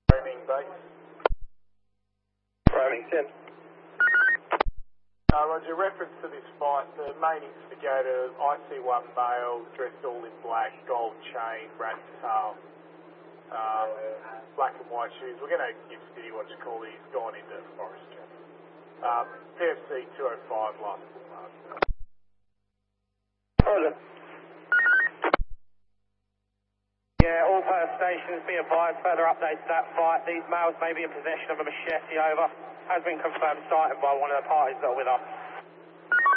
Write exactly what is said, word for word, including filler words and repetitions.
Roaming base. Roaming ten. Uh, Roger, reference to this fight, the main instigator, I C one male, dressed all in black, gold chain, rat tail, um, black and white shoes. We're going to give City Watch a call. He's gone into Forest Camp. Um, P F C two oh five, last mark. Roger. Yeah, all power stations, be advised, further updates to that fight. These males may be in possession of a machete, over. Has been confirmed sighted by one of the parties that are with us.